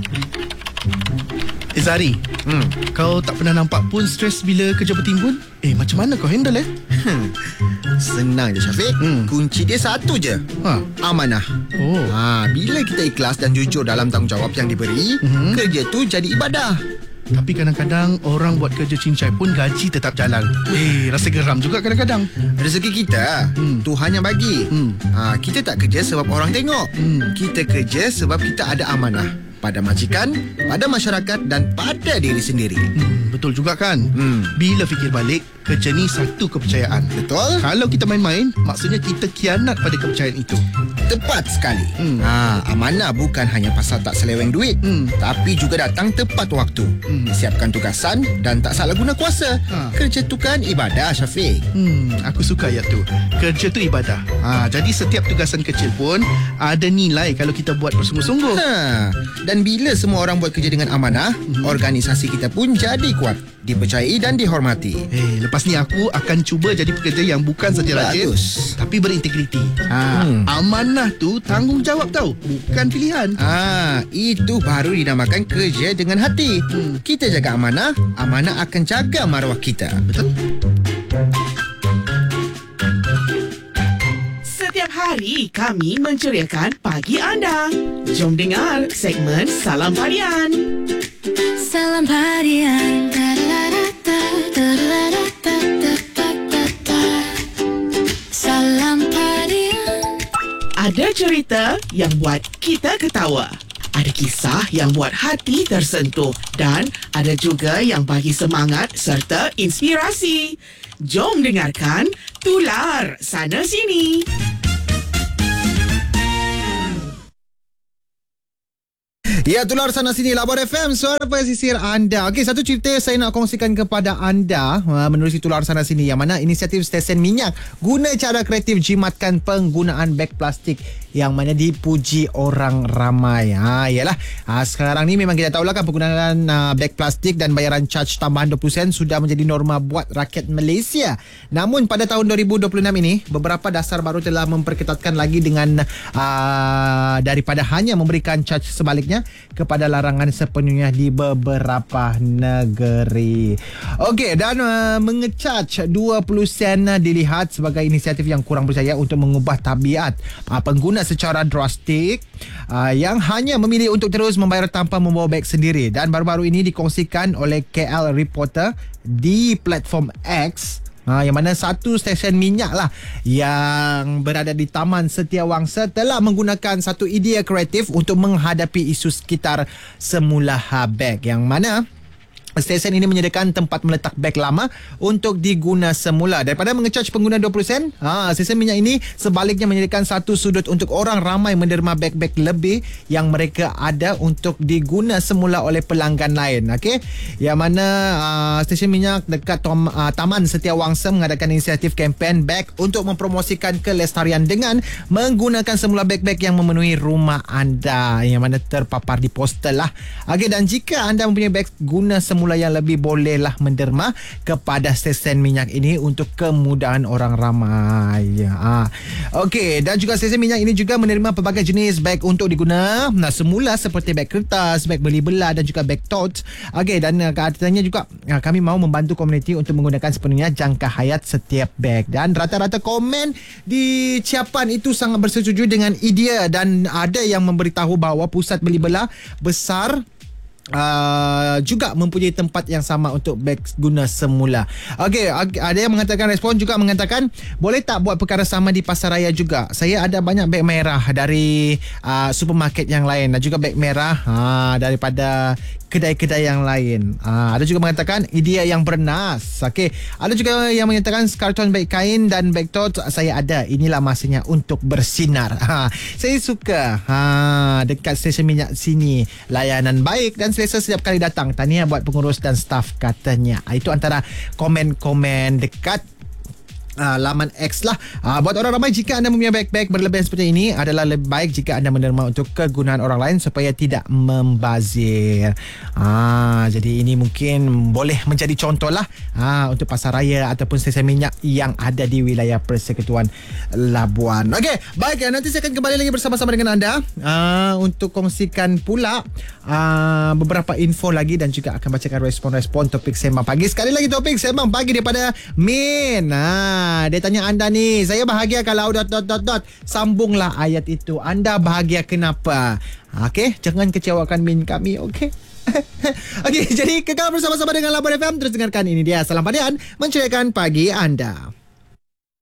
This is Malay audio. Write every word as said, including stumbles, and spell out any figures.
Eh Zari, hmm. kau tak pernah nampak pun stres bila kerja bertimbun? Eh, macam mana kau handle eh? Hmm. Senang je Syafiq. hmm. Kunci dia satu je, ha. Amanah. Oh. ha, Bila kita ikhlas dan jujur dalam tanggungjawab yang diberi, hmm. kerja tu jadi ibadah. Tapi kadang-kadang orang buat kerja cincai pun gaji tetap jalan. Eh, rasa geram juga kadang-kadang. Rezeki kita hmm. Tuhan yang bagi. hmm. ha, Kita tak kerja sebab orang tengok. hmm. Kita kerja sebab kita ada amanah pada majikan, pada masyarakat dan pada diri sendiri. hmm, Betul juga kan? hmm. Bila fikir balik, kerja ni satu kepercayaan. Betul. Kalau kita main-main, maksudnya kita khianat pada kepercayaan itu. Tepat sekali. hmm. ha, Amanah bukan hanya pasal tak seleweng duit, hmm. tapi juga datang tepat waktu, hmm. siapkan tugasan dan tak salah guna kuasa. ha. Kerja tu kan ibadah, Syafiq. hmm, Aku suka ayat tu. Kerja tu ibadah. ha, Jadi setiap tugasan kecil pun ada nilai kalau kita buat bersungguh-sungguh. ha. Dan bila semua orang buat kerja dengan amanah, hmm. organisasi kita pun jadi kuat, dipercayai dan dihormati. Eh, lepas ni aku akan cuba jadi pekerja yang bukan saja rajin, tapi berintegriti. ha, hmm. Amanah tu tanggungjawab tau, bukan pilihan. Ah, itu baru dinamakan kerja dengan hati. hmm. Kita jaga amanah, amanah akan jaga maruah kita. Betul. Setiap hari kami menceriakan pagi anda. Jom dengar segmen Salam Parian. Salam Parian. Salam Parian. Ada cerita yang buat kita ketawa. Ada kisah yang buat hati tersentuh. Dan ada juga yang bagi semangat serta inspirasi. Jom dengarkan Tular Sana Sini. Ya, Tular Sana Sini, Labor F M, suara pesisir anda. Okey, satu cerita saya nak kongsikan kepada anda menerusi Tular Sana Sini, yang mana inisiatif stesen minyak guna cara kreatif jimatkan penggunaan beg plastik yang mana dipuji orang ramai. Ha, ialah ha, sekarang ni memang kita tahulah kan penggunaan uh, beg plastik dan bayaran charge tambahan dua puluh sen sudah menjadi norma buat rakyat Malaysia. Namun pada tahun dua ribu dua puluh enam ini, beberapa dasar baru telah memperketatkan lagi dengan uh, daripada hanya memberikan charge sebaliknya kepada larangan sepenuhnya di beberapa negeri. Okey, dan uh, mengecharge dua puluh sen dilihat sebagai inisiatif yang kurang berjaya untuk mengubah tabiat uh, pengguna secara drastik uh, yang hanya memilih untuk terus membayar tanpa membawa beg sendiri. Dan baru-baru ini dikongsikan oleh K L Reporter di platform X, Ha, yang mana satu stesen minyak lah yang berada di Taman Setiawangsa telah menggunakan satu idea kreatif untuk menghadapi isu sekitar semula beg, yang mana stesen ini menyediakan tempat meletak beg lama untuk diguna semula. Daripada mengecharge pengguna dua puluh sen, ha, stesen minyak ini sebaliknya menyediakan satu sudut untuk orang ramai menderma beg-beg lebih yang mereka ada untuk diguna semula oleh pelanggan lain. Okey, yang mana uh, stesen minyak dekat tom, uh, Taman Setiawangsa mengadakan inisiatif kempen beg untuk mempromosikan kelestarian dengan menggunakan semula beg-beg yang memenuhi rumah anda, yang mana terpapar di poster lah. Okey, dan jika anda mempunyai beg guna semula yang lebih, bolehlah menderma kepada stesen minyak ini untuk kemudahan orang ramai. Ha. Okey, dan juga stesen minyak ini juga menerima pelbagai jenis beg untuk diguna nah, semula, seperti beg kertas, beg beli belah dan juga beg tote. Okey, dan uh, katanya juga uh, kami mahu membantu komuniti untuk menggunakan sepenuhnya jangka hayat setiap beg. Dan rata-rata komen di ciapan itu sangat bersetuju dengan idea, dan ada yang memberitahu bahawa pusat beli belah besar Uh, juga mempunyai tempat yang sama untuk beg guna semula. Okey, ada yang mengatakan, respon juga mengatakan, boleh tak buat perkara sama di pasaraya juga? Saya ada banyak beg merah dari uh, supermarket yang lain, dan juga beg merah uh, daripada kedai-kedai yang lain. Uh, ada juga mengatakan idea yang bernas. Okey, ada juga yang menyatakan karton beg kain dan beg tote saya ada. Inilah masanya untuk bersinar. Ha, saya suka ha, dekat stesen minyak sini, layanan baik dan selesa setiap kali datang. Tahniah buat pengurus dan staf, katanya. Itu antara komen-komen dekat Uh, laman X lah. uh, Buat orang ramai, jika anda mempunyai beg-beg berlebihan seperti ini, adalah lebih baik jika anda menerima untuk kegunaan orang lain supaya tidak membazir. uh, Jadi ini mungkin boleh menjadi contoh lah uh, untuk pasar raya ataupun stesen minyak yang ada di wilayah Persekutuan Labuan. Okey, baik, nanti saya akan kembali lagi bersama-sama dengan anda uh, untuk kongsikan pula uh, beberapa info lagi dan juga akan bacakan respon-respon topik Sembang Pagi. Sekali lagi topik Sembang Pagi daripada Min. uh, Dia tanya anda ni, saya bahagia kalau dot dot dot dot. Sambunglah ayat itu. Anda bahagia kenapa? Okey, jangan kecewakan Min kami, okey? Okey, jadi kekal bersama-sama dengan Labuan F M. Terus dengarkan ini dia Salam Padian, menceriakan pagi anda.